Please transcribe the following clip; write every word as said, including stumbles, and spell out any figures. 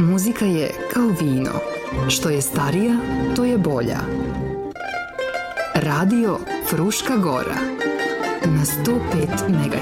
Muzika je kao vino. Što je starija, to je bolja. Radio Fruška Gora na sto pet megaherca.